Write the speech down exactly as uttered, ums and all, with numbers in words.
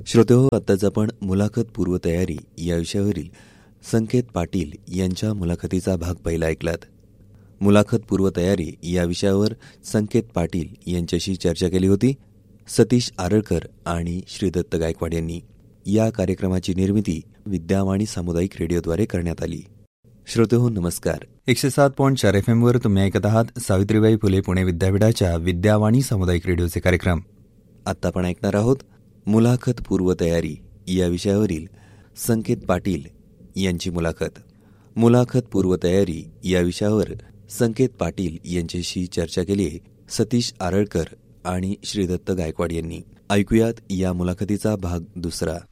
श्रोतेहो, आत्ताच आपण मुलाखत पूर्वतयारी या विषयावरील संकेत पाटील यांच्या मुलाखतीचा भाग पहिला ऐकलात. मुलाखत पूर्वतयारी या विषयावर संकेत पाटील यांच्याशी चर्चा केली होती सतीश आरळकर आणि श्रीदत्त गायकवाड यांनी. या कार्यक्रमाची निर्मिती विद्यावाणी सामुदायिक रेडिओद्वारे करण्यात आली. श्रोतेहो नमस्कार. एकशे सात पॉईंट चार एफ एमवर तुम्ही ऐकत आहात सावित्रीबाई फुले पुणे विद्यापीठाच्या विद्यावाणी सामुदायिक रेडिओचे कार्यक्रम. आत्ता आपण ऐकणार आहोत मुलाखत पूर्वतयारी या विषयावरील संकेत पाटील यांची मुलाखत. मुलाखत पूर्वतयारी या विषयावर संकेत पाटील यांच्याशी चर्चा केली आहे सतीश आरळकर आणि श्रीदत्त गायकवाड यांनी. ऐकूयात या मुलाखतीचा भाग दुसरा.